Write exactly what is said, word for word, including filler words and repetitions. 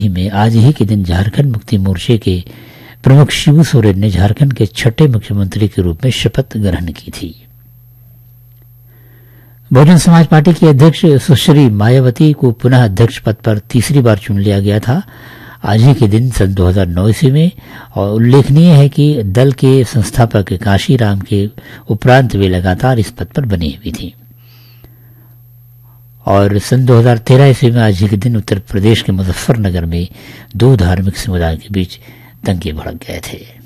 में आज ही के दिन झारखंड मुक्ति मोर्चे के प्रमुख शिबू सोरेन ने झारखंड के छठे मुख्यमंत्री के रूप में शपथ ग्रहण की थी। बहुजन समाज पार्टी की अध्यक्ष सुश्री मायावती को पुनः अध्यक्ष पद पर तीसरी बार चुन लिया गया था आज ही के दिन सन दो हज़ार नौ ईस्वी में। और उल्लेखनीय है कि दल के संस्थापक काशीराम के उपरांत वे लगातार इस पद पर बनी हुई थी। और सन दो हज़ार तेरह ईस्वी में आज ही के दिन उत्तर प्रदेश के मुजफ्फरनगर में दो धार्मिक समुदायों के बीच दंगे भड़क गए थे।